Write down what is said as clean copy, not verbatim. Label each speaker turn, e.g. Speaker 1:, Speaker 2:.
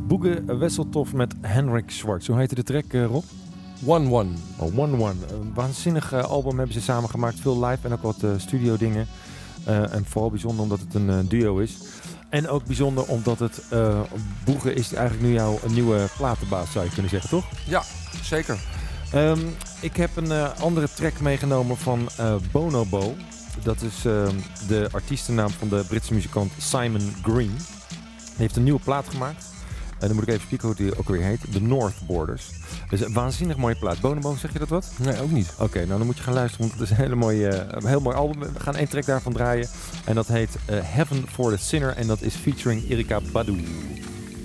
Speaker 1: Boege Wesseltoft met Henrik Schwartz. Hoe heette de track, Rob?
Speaker 2: 1-1.
Speaker 1: Oh, 1-1. Een waanzinnig album hebben ze samen gemaakt. Veel live en ook wat studio dingen. En vooral bijzonder omdat het een duo is. En ook bijzonder omdat het Boege is eigenlijk nu jouw nieuwe platenbaas, zou je kunnen zeggen, toch?
Speaker 2: Ja, zeker.
Speaker 1: Ik heb een andere track meegenomen van Bonobo. Dat is de artiestennaam van de Britse muzikant Simon Green. Hij heeft een nieuwe plaat gemaakt. En dan moet ik even spieken hoe die ook weer heet. The North Borders. Dus een waanzinnig mooie plaat. Bonobo, zeg je dat wat?
Speaker 2: Nee, ook niet.
Speaker 1: Oké, nou dan moet je gaan luisteren, want het is een heel mooi album. We gaan één track daarvan draaien. En dat heet Heaven for the Sinner. En dat is featuring Erykah Badu.